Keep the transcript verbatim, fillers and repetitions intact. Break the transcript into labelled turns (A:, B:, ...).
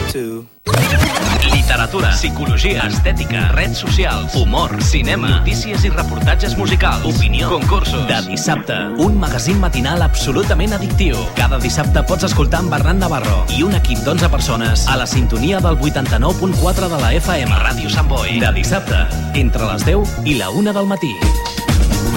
A: too.
B: Literatura, psicologia, estètica, redes socials, humor, cinema, notícies i reportatges musicals, opinió, concursos. De Dissabte, un magazín matinal absolutament addictiu. Cada dissabte pots escoltar amb Bernat Navarro i un equip d'onze persones a la sintonia del vuitanta-nou punt quatre de la F M. Ràdio Sant Boi. De dissabte, entre les deu i la una del matí.